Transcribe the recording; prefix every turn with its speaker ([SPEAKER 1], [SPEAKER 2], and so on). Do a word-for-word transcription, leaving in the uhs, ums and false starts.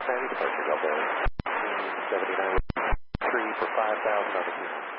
[SPEAKER 1] ninety, departure Delta seventy-nine, three for five thousand on the key.